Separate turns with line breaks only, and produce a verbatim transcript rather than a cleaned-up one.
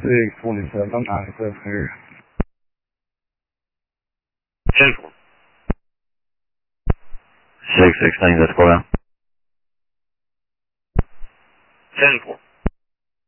six twenty-seven, I'm ninety-seven here.
ten four. six sixteen, that's Coral. ten four.